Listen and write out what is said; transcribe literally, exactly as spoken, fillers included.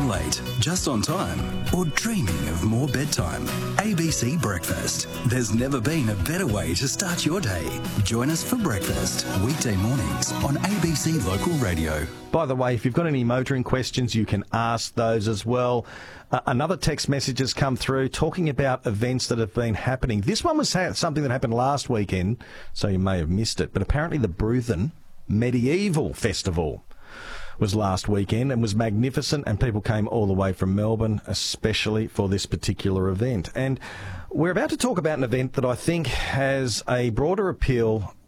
late, just on time, or dreaming of more bedtime? A B C Breakfast. There's never been a better way to start your day. Join us for breakfast, weekday mornings on A B C Local Radio. By the way, if you've got any motoring questions, you can ask those as well. Uh, another text message has come through talking about events that have been happening. This one was ha- something that happened last weekend, so you may have missed it. But apparently the Bruthen Medieval Festival was last weekend and was magnificent, and people came all the way from Melbourne, especially for this particular event. And we're about to talk about an event that I think has a broader appeal